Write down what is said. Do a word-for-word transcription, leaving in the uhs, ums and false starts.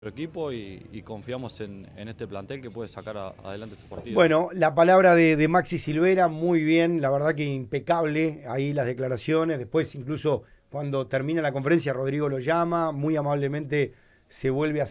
equipo y, y confiamos en, en este plantel que puede sacar a- adelante este partido. Bueno, la palabra de, de Maxi Silvera, muy bien, la verdad que impecable, ahí las declaraciones, después incluso cuando termina la conferencia Rodrigo lo llama, muy amablemente se vuelve a